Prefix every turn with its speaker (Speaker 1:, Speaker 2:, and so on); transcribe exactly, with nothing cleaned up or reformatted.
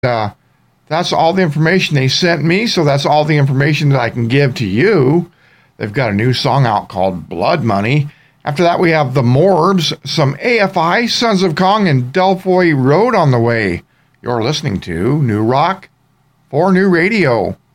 Speaker 1: Uh, that's all the information they sent me, so that's all the information that I can give to you. They've got a new song out called Blood Money. After that, we have the Morbs, some A F I, Sons of Kong, and Delfoy Road on the way. You're listening to New Rock for New Radio.